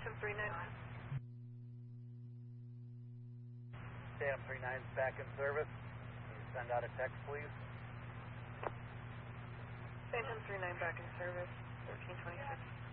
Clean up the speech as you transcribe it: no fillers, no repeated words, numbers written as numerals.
Phantom 39. Phantom 39 is back in service. Can you send out a text, please? Phantom 39 back in service, 1326.